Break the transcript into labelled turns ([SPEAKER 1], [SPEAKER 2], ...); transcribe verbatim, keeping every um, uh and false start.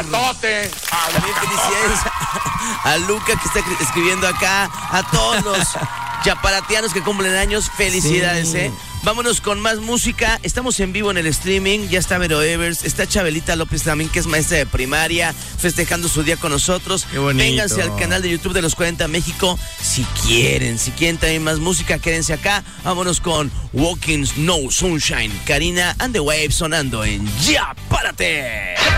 [SPEAKER 1] Patote.
[SPEAKER 2] También felicidades a, a Luca, que está escribiendo acá. A todos los chaparatianos que cumplen años, felicidades, sí. eh. Vámonos con más música. Estamos en vivo en el streaming. Ya está Vero Evers, está Chabelita López también, que es maestra de primaria, festejando su día con nosotros.
[SPEAKER 3] Qué bonito.
[SPEAKER 2] Vénganse al canal de YouTube de Los cuarenta México si quieren. Si quieren también más música, quédense acá. Vámonos con Walking No Sunshine, Karina and the Waves sonando en Ya Párate.